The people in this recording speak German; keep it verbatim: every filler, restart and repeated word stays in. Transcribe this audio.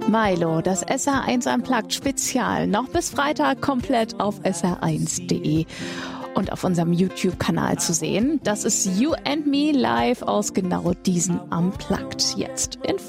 Milo, das S R eins Unplugged Spezial, noch bis Freitag komplett auf S R eins Punkt de und auf unserem YouTube-Kanal zu sehen. Das ist You and Me live aus genau diesen Unplugged. Jetzt in